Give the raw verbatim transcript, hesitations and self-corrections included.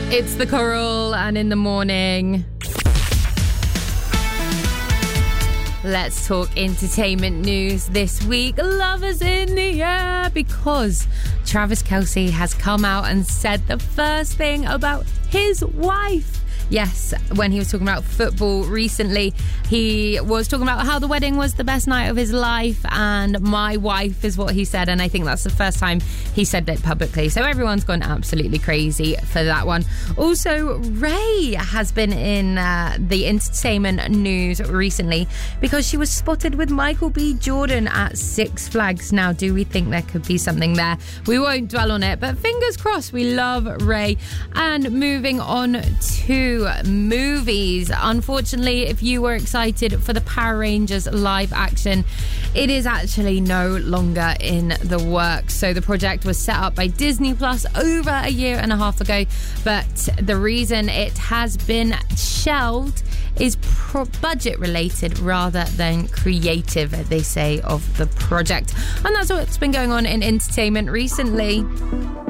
It's the Coral, and in the morning, let's talk entertainment news this week. Love is in the air because Travis Kelce has come out and said the first thing about his wife. Yes, when he was talking about football recently, he was talking about how the wedding was the best night of his life, and my wife is what he said, and I think that's the first time he said it publicly. So everyone's gone absolutely crazy for that one. Also, Ray has been in uh, the entertainment news recently because she was spotted with Michael B. Jordan at Six Flags. Now, do we think there could be something there? We won't dwell on it, but fingers crossed. We love Ray. And moving on to movies. Unfortunately, if you were excited for the Power Rangers live action, it is actually no longer in the works. So the project was set up by Disney Plus over a year and a half ago, but the reason it has been shelved is pro- budget related rather than creative, they say, of the project. And that's what's been going on in entertainment recently.